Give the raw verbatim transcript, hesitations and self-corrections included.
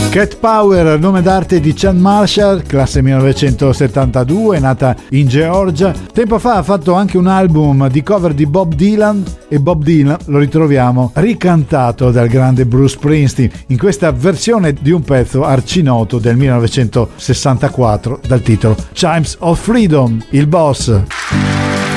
Cat Power, nome d'arte di Chan Marshall, classe millenovecentosettantadue, nata in Georgia. Tempo fa ha fatto anche un album di cover di Bob Dylan e Bob Dylan lo ritroviamo ricantato dal grande Bruce Springsteen in questa versione di un pezzo arcinoto del millenovecentosessantaquattro dal titolo Chimes of Freedom, il boss.